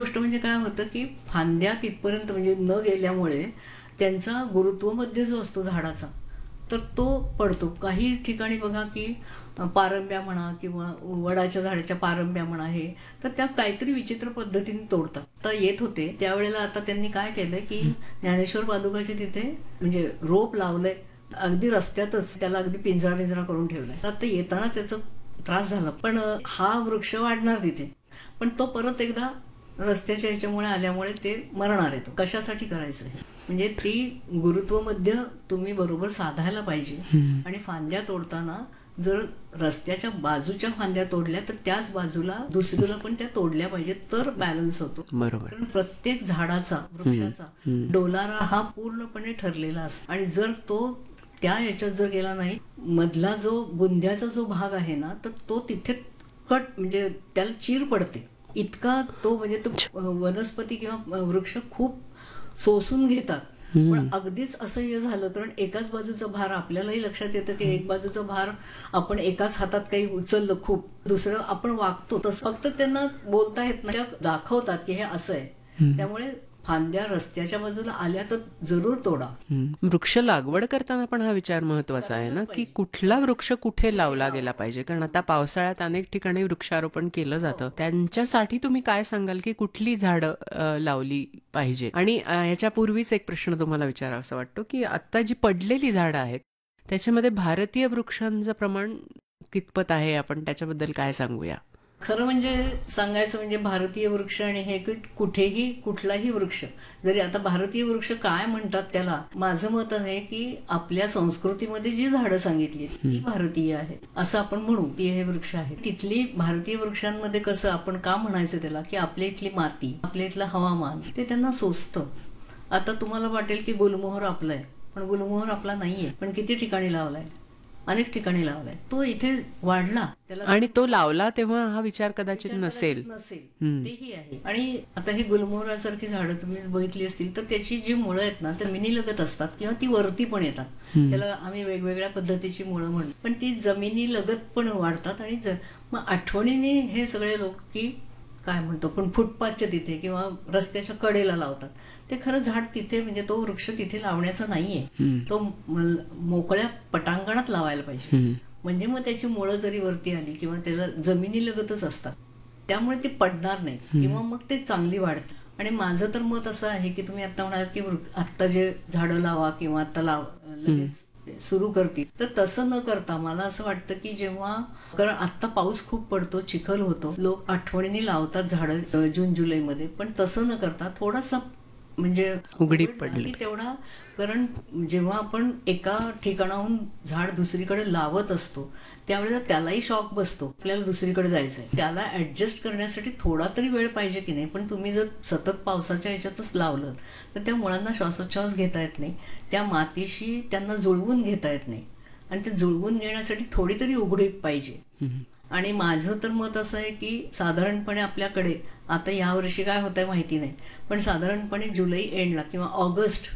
गोष्ट म्हणजे काय होतं की फांद्या तिथपर्यंत म्हणजे न गेल्यामुळे त्यांचा गुरुत्वमध्य जो असतो झाडाचा तर तो पडतो. काही ठिकाणी बघा की पारंब्या म्हणा किंवा वडाच्या झाडाच्या पारंब्या म्हणा हे तर त्या काहीतरी विचित्र पद्धतीने तोडतात. आता येत होते त्यावेळेला आता त्यांनी काय केलंय की ज्ञानेश्वर पादुकाचे तिथे म्हणजे रोप लावलंय अगदी रस्त्यातच, त्याला अगदी पिंजरा पिंजरा करून ठेवलाय. आता येताना त्याचा त्रास झाला, पण हा वृक्ष वाढणार तिथे, पण तो परत एकदा रस्त्याच्या ह्याच्यामुळे आल्यामुळे ते मरणार आहे. तो कशासाठी करायचं आहे म्हणजे ती गुरुत्वमध्य तुम्ही बरोबर साधायला पाहिजे. आणि फांद्या तोडताना जर रस्त्याच्या बाजूच्या फांद्या तोडल्या तर त्याच बाजूला दुसरीला पण त्या तोडल्या पाहिजेत, तर बॅलन्स होतो. बरोबर. कारण प्रत्येक झाडाचा वृक्षाचा डोलारा हा पूर्णपणे ठरलेला असतो आणि जर तो त्या याच्यात जर गेला नाही, मधला जो बुंद्याचा जो भाग आहे ना तर तो तिथे कट म्हणजे त्याला चीर पडते इतका तो म्हणजे तो वनस्पती किंवा वृक्ष खूप सोसून घेतात. पण अगदीच असह्य झालं कारण एकाच बाजूचा भार आपल्यालाही लक्षात येतं की एक बाजूचा भार आपण एकाच हातात काही उचललं खूप, दुसरं आपण वागतो तसं फक्त त्यांना बोलता येत नाही, दाखवतात की हे असं आहे. त्यामुळे फांद्या रस्त्याच्या बाजूला आल्या तर जरूर तोडा. वृक्ष लागवड करताना पण हा विचार महत्वाचा आहे ना की कुठला वृक्ष कुठे लावला गेला पाहिजे. कारण आता पावसाळ्यात अनेक ठिकाणी वृक्षारोपण केलं जातं, त्यांच्यासाठी तुम्ही काय सांगाल की कुठली झाडं लावली पाहिजे. आणि याच्यापूर्वीच एक प्रश्न तुम्हाला विचारावा वाटतो की आता जी पडलेली झाडं आहेत त्याच्यामध्ये भारतीय वृक्षांचं प्रमाण कितपत आहे, आपण त्याच्याबद्दल काय सांगूया. खरं म्हणजे सांगायचं म्हणजे भारतीय वृक्ष आणि हे कुठेही कुठलाही वृक्ष जरी आता भारतीय वृक्ष काय म्हणतात त्याला, माझं मत आहे की आपल्या संस्कृतीमध्ये जी झाडं सांगितली ती भारतीय आहेत असं आपण म्हणू. ती हे वृक्ष आहे तिथली भारतीय वृक्षांमध्ये कसं आपण का म्हणायचं त्याला की आपल्या इथली माती, आपल्या इथलं हवामान ते त्यांना सोसतं. आता तुम्हाला वाटेल की गुलमोहर आपला आहे, पण गुलमोहर आपला नाहीये, पण किती ठिकाणी लावलाय, अनेक ठिकाणी लावलाय, तो इथे वाढला त्याला आणि तो लावला तेव्हा हा विचार कदाचित नसेल तेही आहे. आणि आता ही गुलमोहरासारखी झाडं तुम्ही बघितली असतील तर त्याची जी मुळं आहेत ना तर जमिनी लगत असतात किंवा ती वरती पण येतात. त्याला आम्ही वेगवेगळ्या पद्धतीची मुळं म्हणतो, पण ती जमिनी लगत पण वाढतात. आणि मग आठवणीने हे सगळे लोक की काय म्हणतो पण फुटपाथच्या तिथे किंवा रस्त्याच्या कडेला लावतात. ते खरं झाड तिथे म्हणजे तो वृक्ष तिथे लावण्याचा नाहीये, तो मोकळ्या पटांगणात लावायला पाहिजे. म्हणजे मग त्याची मुळं जरी वरती आली किंवा त्याला जमिनी लगतच असतात त्यामुळे ती पडणार नाही किंवा मग ते चांगली वाढते. आणि माझं तर मत असं आहे की तुम्ही आता म्हणाल की आत्ता जे झाडं लावा किंवा आता लगेच सुरू करतील, तर तसं न करता मला असं वाटतं की जेव्हा कारण आत्ता पाऊस खूप पडतो, चिखल होतो, लोक आठवणीने लावतात झाडं जून जुलैमध्ये, पण तसं न करता थोडासा म्हणजे उघडीप पडली तेवढा. कारण जेव्हा आपण एका ठिकाणाहून झाड दुसरीकडे लावत असतो त्यावेळेला त्यालाही शॉक बसतो, आपल्याला दुसरीकडे जायचंय, त्याला ऍडजस्ट करण्यासाठी थोडा तरी वेळ पाहिजे की नाही. पण तुम्ही जर सतत पावसाच्या ह्याच्यातच लावलं तर त्या मुळांना श्वासोच्छ्वास घेता येत नाही, त्या मातीशी त्यांना जुळवून घेता येत नाही, आणि ते जुळवून घेण्यासाठी थोडी तरी उघडीप पाहिजे. आणि माझं तर मत असं आहे की साधारणपणे आपल्याकडे आता यावर्षी काय होतंय माहिती नाही, पण साधारणपणे जुलै एंडला किंवा ऑगस्ट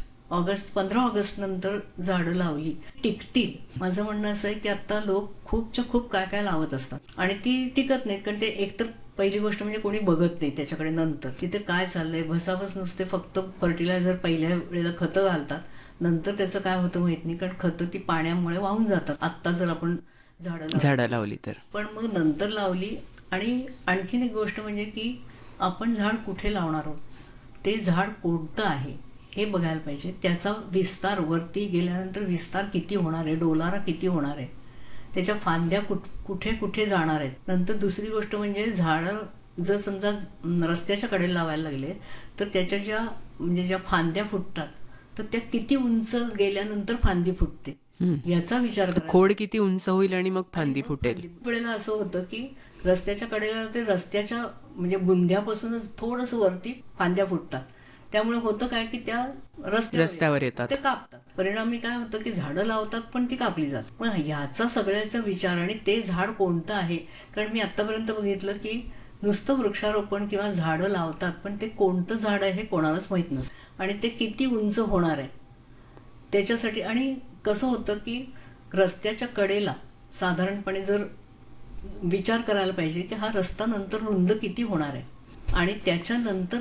15 ऑगस्ट नंतर झाडं लावली टिकतील. माझं म्हणणं असं आहे की आता लोक खूपच्या खूप काय काय लावत असतात आणि ती टिकत नाहीत. कारण ते एकतर पहिली गोष्ट म्हणजे कोणी बघत नाही त्याच्याकडे, नंतर तिथे काय चाललंय भसाभस नुसते फक्त फर्टिलायझर पहिल्या वेळेला खतं घालतात, नंतर त्याचं काय होतं माहित नाही, कारण खतं ती पाण्यामुळे वाहून जातात आत्ता जर आपण झाडं लावली तर. पण मग नंतर लावली. आणि आणखीन एक गोष्ट म्हणजे की आपण झाड कुठे लावणार आहोत, ते झाड कोणतं आहे हे बघायला पाहिजे. त्याचा विस्तार वरती गेल्यानंतर विस्तार किती होणार आहे, डोलारा किती होणार आहे, त्याच्या फांद्या कुठे कुठे जाणार आहेत. नंतर दुसरी गोष्ट म्हणजे झाडं जर समजा रस्त्याच्या कडेला लावायला लागले तर त्याच्या ज्या फांद्या फुटतात तर त्या किती उंच गेल्यानंतर फांदी फुटते याचा विचार करा. खोड किती उंच होईल आणि मग फांदी फुटेल. वेळेला असं होतं की रस्त्याच्या कडेला ते रस्त्याच्या म्हणजे बुंद्यापासूनच थोडस वरती फांद्या फुटतात, त्यामुळे होतं काय की त्या रस्त्यावर येतात, ते कापतात. परिणामी काय होतं की झाडं लावतात पण ती कापली जातात. पण ह्याचा सगळ्याचा विचार आणि ते झाड कोणतं आहे, कारण मी आतापर्यंत बघितलं की नुसतं वृक्षारोपण किंवा झाडं लावतात पण ते कोणतं झाड आहे हे कोणालाच माहित नसतं आणि ते किती उंच होणार आहे त्याच्यासाठी. आणि कसं होतं की रस्त्याच्या कडेला साधारणपणे जर विचार करायला पाहिजे की हा रस्ता नंतर रुंद किती होणार आहे आणि त्याच्यानंतर